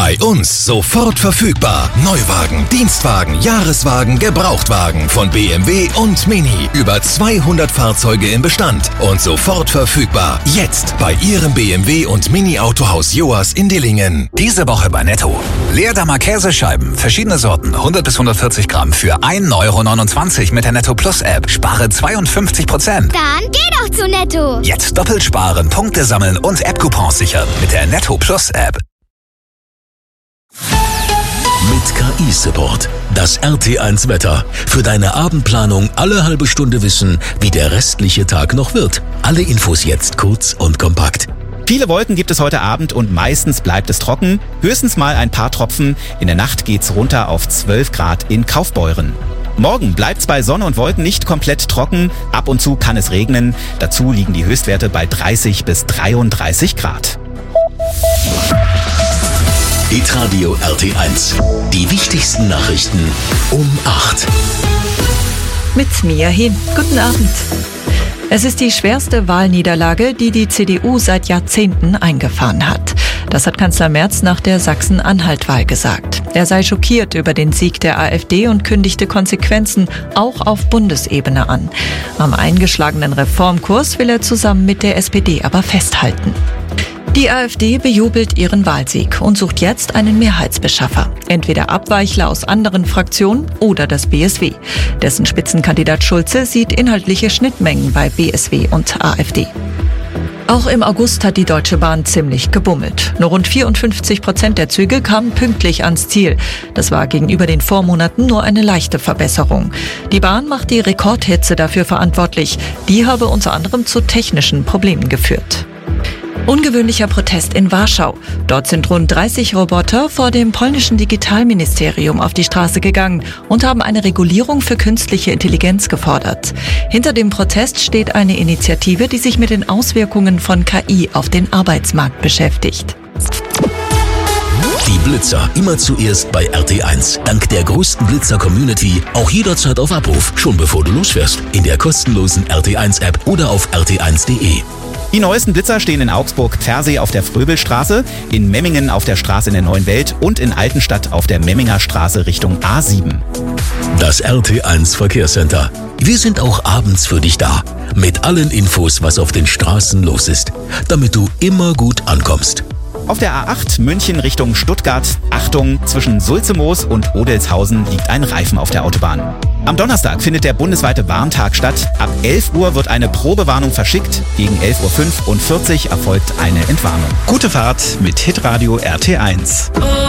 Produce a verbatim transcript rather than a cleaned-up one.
Bei uns sofort verfügbar. Neuwagen, Dienstwagen, Jahreswagen, Gebrauchtwagen von B M W und Mini. Über zweihundert Fahrzeuge im Bestand und sofort verfügbar. Jetzt bei Ihrem B M W und Mini Autohaus Joas in Dillingen. Diese Woche bei Netto. Leerdammer Käsescheiben, verschiedene Sorten, hundert bis hundertvierzig Gramm für ein Euro neunundzwanzig mit der Netto Plus App. Spare zweiundfünfzig Prozent. Dann geh doch zu Netto. Jetzt doppelt sparen, Punkte sammeln und App-Coupons sichern mit der Netto Plus App. Mit K I-Support. Das R T eins Wetter. Für deine Abendplanung alle halbe Stunde wissen, wie der restliche Tag noch wird. Alle Infos jetzt kurz und kompakt. Viele Wolken gibt es heute Abend und meistens bleibt es trocken. Höchstens mal ein paar Tropfen. In der Nacht geht's runter auf zwölf Grad in Kaufbeuren. Morgen bleibt's bei Sonne und Wolken nicht komplett trocken. Ab und zu kann es regnen. Dazu liegen die Höchstwerte bei dreißig bis dreiunddreißig Grad. Hitradio R T eins. Die wichtigsten Nachrichten um acht. Mit Mia Hin. Guten Abend. Es ist die schwerste Wahlniederlage, die die C D U seit Jahrzehnten eingefahren hat. Das hat Kanzler Merz nach der Sachsen-Anhalt-Wahl gesagt. Er sei schockiert über den Sieg der AfD und kündigte Konsequenzen auch auf Bundesebene an. Am eingeschlagenen Reformkurs will er zusammen mit der S P D aber festhalten. Die AfD bejubelt ihren Wahlsieg und sucht jetzt einen Mehrheitsbeschaffer. Entweder Abweichler aus anderen Fraktionen oder das B S W. Dessen Spitzenkandidat Schulze sieht inhaltliche Schnittmengen bei B S W und AfD. Auch im August hat die Deutsche Bahn ziemlich gebummelt. Nur rund vierundfünfzig Prozent der Züge kamen pünktlich ans Ziel. Das war gegenüber den Vormonaten nur eine leichte Verbesserung. Die Bahn macht die Rekordhitze dafür verantwortlich. Die habe unter anderem zu technischen Problemen geführt. Ungewöhnlicher Protest in Warschau. Dort sind rund dreißig Roboter vor dem polnischen Digitalministerium auf die Straße gegangen und haben eine Regulierung für künstliche Intelligenz gefordert. Hinter dem Protest steht eine Initiative, die sich mit den Auswirkungen von K I auf den Arbeitsmarkt beschäftigt. Die Blitzer immer zuerst bei R T eins. Dank der größten Blitzer-Community auch jederzeit auf Abruf, schon bevor du losfährst. In der kostenlosen R T eins App oder auf r t eins punkt de. Die neuesten Blitzer stehen in Augsburg-Pfersee auf der Fröbelstraße, in Memmingen auf der Straße in der Neuen Welt und in Altenstadt auf der Memminger Straße Richtung A sieben. Das R T eins Verkehrscenter. Wir sind auch abends für dich da. Mit allen Infos, was auf den Straßen los ist. Damit du immer gut ankommst. Auf der A acht München Richtung Stuttgart. Achtung, zwischen Sulzemoos und Odelshausen liegt ein Reifen auf der Autobahn. Am Donnerstag findet der bundesweite Warntag statt. Ab elf Uhr wird eine Probewarnung verschickt. Gegen elf Uhr fünfundvierzig erfolgt eine Entwarnung. Gute Fahrt mit Hitradio R T eins.